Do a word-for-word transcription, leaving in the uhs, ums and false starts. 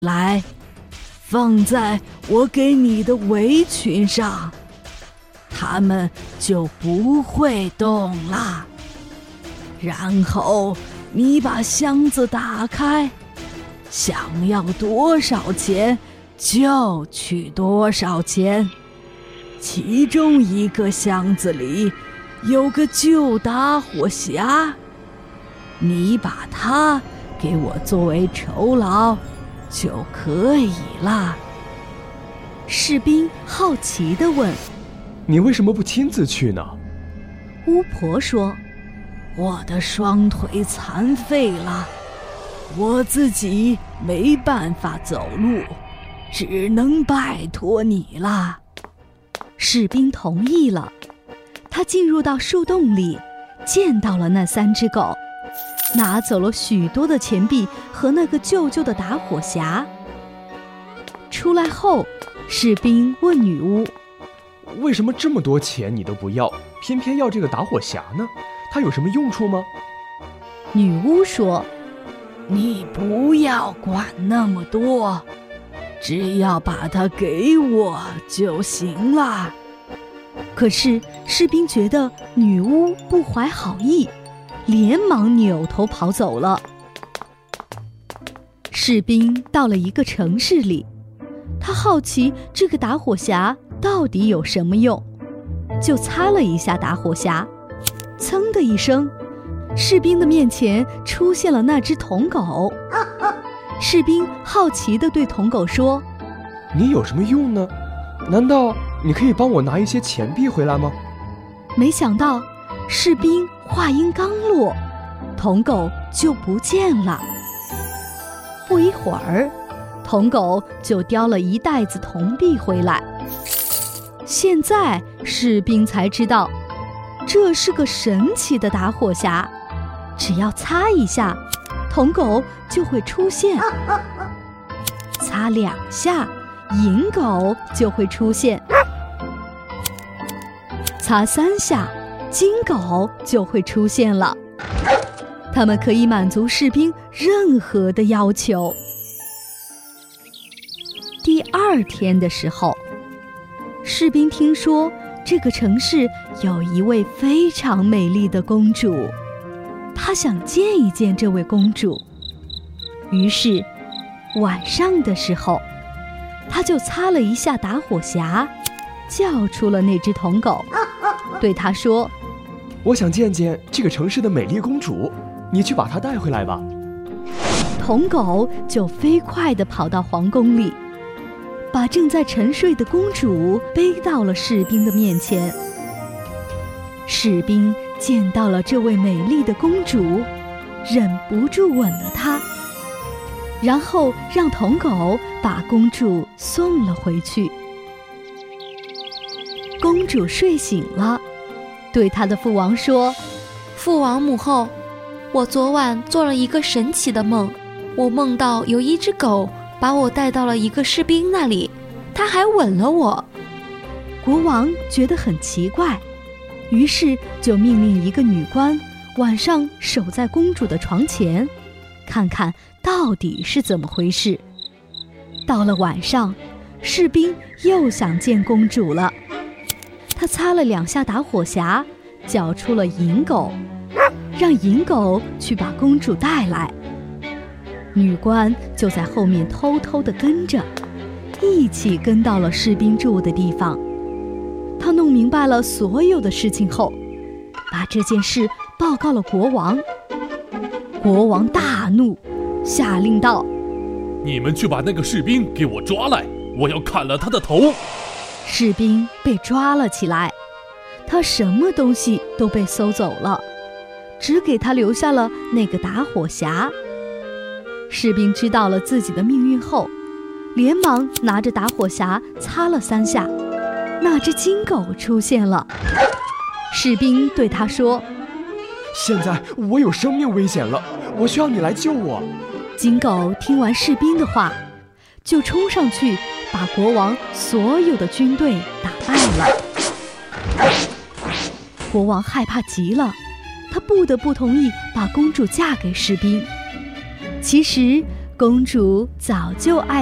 来，放在我给你的围裙上，它们就不会动了。然后你把箱子打开，想要多少钱就取多少钱。其中一个箱子里有个旧打火匣，你把它给我作为酬劳就可以了。 士兵好奇地问： 你为什么不亲自去呢？ 巫婆说： 我的双腿残废了，我自己没办法走路，只能拜托你了。 士兵同意了，他进入到树洞里，见到了那三只狗，拿走了许多的钱币和那个旧旧的打火匣。出来后，士兵问女巫： 为什么这么多钱你都不要，偏偏要这个打火匣呢？它有什么用处吗？ 女巫说： 你不要管那么多，只要把它给我就行了。 可是士兵觉得女巫不怀好意，连忙扭头跑走了。士兵到了一个城市里，他好奇这个打火匣到底有什么用，就擦了一下打火匣，噌的一声，士兵的面前出现了那只铜狗。士兵好奇地对铜狗说： 你有什么用呢？难道你可以帮我拿一些钱币回来吗？ 没想到士兵话音刚落，铜狗就不见了。不一会儿，铜狗就叼了一袋子铜币回来。现在士兵才知道，这是个神奇的打火匣，只要擦一下，铜狗就会出现；擦两下，银狗就会出现；擦三下，金狗就会出现了。它们可以满足士兵任何的要求。第二天的时候，士兵听说这个城市有一位非常美丽的公主，他想见一见这位公主。于是晚上的时候，他就擦了一下打火匣，叫出了那只铜狗，对他说： 我想见见这个城市的美丽公主，你去把她带回来吧。 铜狗就飞快地跑到皇宫里，把正在沉睡的公主背到了士兵的面前。士兵见到了这位美丽的公主，忍不住吻了她，然后让铜狗把公主送了回去。公主睡醒了，对她的父王说： 父王母后，我昨晚做了一个神奇的梦，我梦到有一只狗把我带到了一个士兵那里，他还吻了我。 国王觉得很奇怪，于是就命令一个女官晚上守在公主的床前，看看到底是怎么回事。到了晚上，士兵又想见公主了，他擦了两下打火匣，叫出了银狗，让银狗去把公主带来。女官就在后面偷偷地跟着，一起跟到了士兵住的地方。他弄明白了所有的事情后，把这件事报告了国王。国王大怒，下令道： 你们去把那个士兵给我抓来，我要砍了他的头。 士兵被抓了起来，他什么东西都被搜走了，只给他留下了那个打火匣。士兵知道了自己的命运后，连忙拿着打火匣擦了三下，那只金狗出现了。士兵对他说： 现在我有生命危险了，我需要你来救我。 金狗听完士兵的话，就冲上去把国王所有的军队打败了。国王害怕极了，他不得不同意把公主嫁给士兵。其实公主早就爱